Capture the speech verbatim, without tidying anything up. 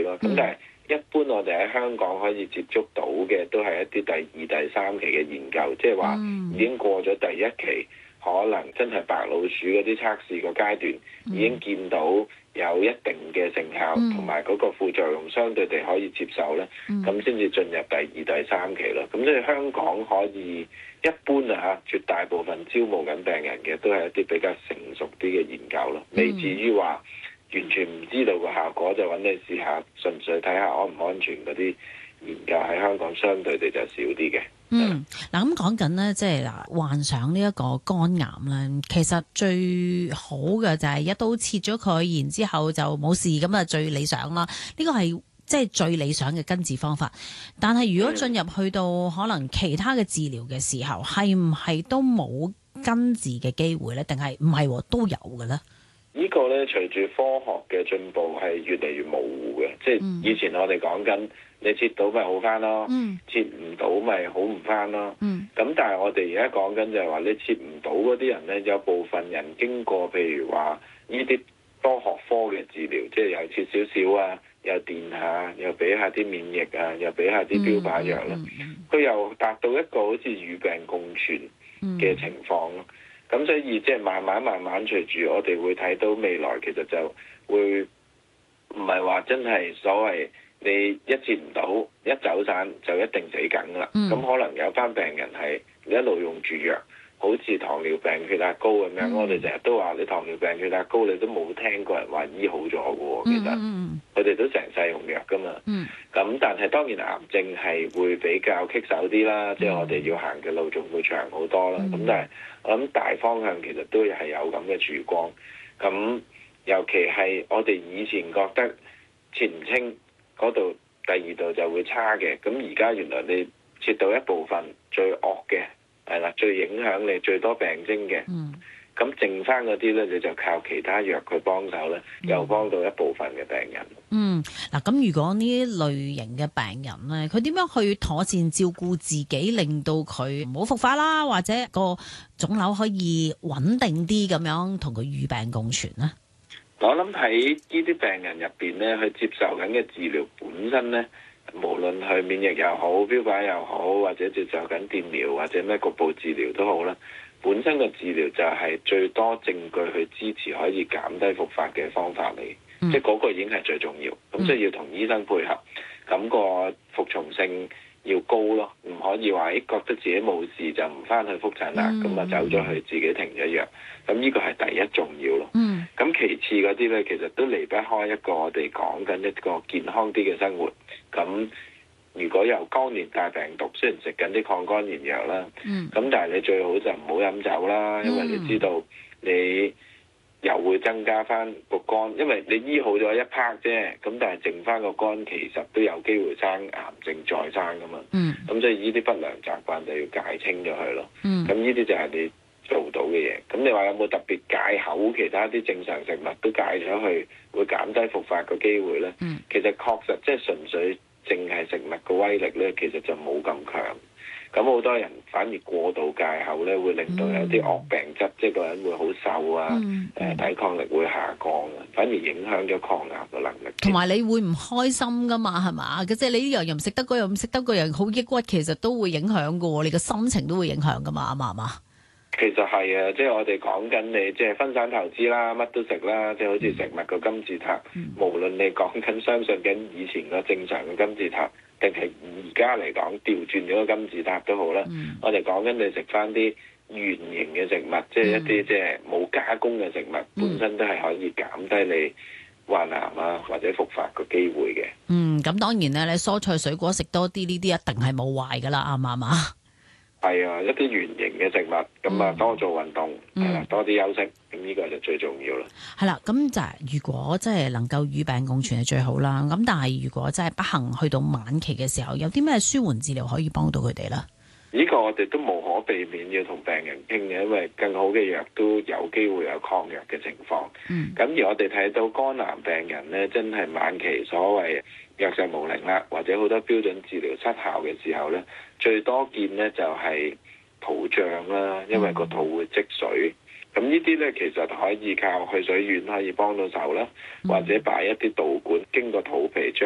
咯。咁、嗯、但係一般我哋喺香港可以接觸到嘅都係一啲第二、第三期嘅研究，即係話已經過咗第一期，可能真係白老鼠嗰啲測試個階段已經見到有一定嘅成效，同埋嗰個副作用相對地可以接受咧，咁先至進入第二、第三期咯。咁所以香港可以一般啊嚇，絕大部分招募緊病人嘅都係一啲比較成熟啲嘅研究咯，未至於話完全唔知道個效果就揾你試下，純粹睇下安唔安全嗰啲研究喺香港相對地就少啲嘅。 嗯，嗱咁講緊咧，即係嗱患上呢一個肝癌咧，其實最好嘅就係一刀切咗佢，然之後就冇事咁啊，最理想啦。呢個係即係最理想嘅根治方法。但係如果進入去到可能其他嘅治療嘅時候，係唔係都冇根治嘅機會咧？定係唔係都有嘅咧？ 呢個咧隨住科學嘅進步係越嚟越模糊嘅，即係以前我哋講緊你切到咪好翻咯，嗯、切唔到咪好唔翻咯。咁、嗯、但係我哋而家講緊就係話你切唔到嗰啲人咧，有部分人經過譬如話呢啲多學科嘅治療，即係又切少少啊，又電下，又俾下啲免疫啊，又俾下啲標靶藥啦，佢、嗯嗯嗯、又達到一個好似與病共存嘅情況咯。咁、嗯、所以即係慢慢慢慢隨住我哋會睇到未來，其實就會唔係話真係所謂你一切唔到一走散就一定死梗啦。咁、嗯、可能有班病人係一路用住藥，好似糖尿病、血壓高咁樣。嗯、我哋成日都話你糖尿病、血壓高，你都冇聽過人話醫好咗嘅喎。其實佢哋、嗯、都成世用藥噶嘛。咁、嗯、但係當然癌症係會比較棘手啲啦，即係、嗯、我哋要行嘅路仲會長好多啦。咁、嗯、但係我諗大方向其實都係有咁嘅曙光。咁尤其係我哋以前覺得切唔清嗰度，第二度就會差嘅。咁而家原來你切到一部分最惡嘅係啦，最影響你最多病徵嘅。嗯。咁剩翻嗰啲咧，你就靠其他藥去幫手咧，又幫到一部分嘅病人。 嗯，嗱，咁如果呢類型嘅病人咧，佢點樣去妥善照顧自己，令到佢唔好復發啦，或者個腫瘤可以穩定啲咁樣同佢與病共存咧？ 我諗喺呢啲病人入邊咧，佢接受緊嘅治療本身咧，無論係免疫又好、標靶又好，或者接受緊電療或者咩局部治療都好啦。本身嘅治療就係最多證據去支持可以減低復發嘅方法嚟，嗯、即係嗰個已經係最重要。咁所以要同醫生配合，咁個服從性要高咯，唔可以話誒覺得自己冇事就唔翻去覆診啦，咁啊、嗯、走咗去自己停咗藥。咁呢個係第一重要咯。咁、嗯、其次嗰啲咧，其實都離不開一個我哋講緊一個健康啲嘅生活。咁如果有肝炎帶病毒，雖然食緊啲抗肝炎藥啦，咁、嗯、但係你最好就唔好飲酒啦，因為你知道你又會增加翻個肝，因為你醫好咗一 part 啫，咁但係剩翻個肝其實都有機會生癌症再生噶嘛，咁、嗯、所以呢啲不良習慣就要戒清咗佢咯。咁呢啲就係你做到嘅嘢。咁你話有冇特別戒口其他啲正常食物都戒咗去，會減低復發個機會咧？嗯、其實確實即係純粹淨係食物個威力咧，其實就冇咁強。咁好多人反而過度戒口咧，會令到有啲惡病質，嗯、即係個人會好瘦啊，誒、嗯呃、抵抗力會下降啊，反而影響咗抗癌嘅能力。同埋你會唔開心噶嘛？係嘛？即係你呢樣又唔食得，嗰樣唔食得，嗰樣好抑鬱，其實都會影響噶喎。你個心情都會影響噶嘛？啱嘛？其實係啊，即係我哋講緊你，即係分散投資啦，乜都食啦，即係好似食物個金字塔，嗯、無論你講緊相信緊以前個正常嘅金字塔，定係而家嚟講調轉咗個金字塔都好啦。嗯、我哋講緊你食翻啲原形嘅食物，嗯、即係一啲即係冇加工嘅食物，嗯、本身都係可以減低你患癌啊或者復發個機會嘅。 嗯，咁當然咧，你蔬菜水果食多啲呢啲一定係冇壞噶啦，啱唔啱啊？ 係啊，一啲原形嘅食物，咁啊、嗯、多做運動，係啦、嗯，多啲休息，咁呢個就最重要啦。 係啦，咁就係如果真係能夠與病共存係最好啦。咁但係如果真係不幸去到晚期嘅時候，有啲咩舒緩治療可以幫到佢哋咧？呢個我哋都無可避免要同病人傾嘅，因為更好嘅藥都有機會有抗藥嘅情況。嗯，咁而我哋睇到肝癌病人咧，真係晚期所謂藥石無靈啦，或者好多標準治療失效嘅時候咧，最多見咧就係肚脹啦，因為個肚會積水。咁呢啲咧其實可以靠去水丸可以幫到手啦，或者擺一啲導管經過肚皮將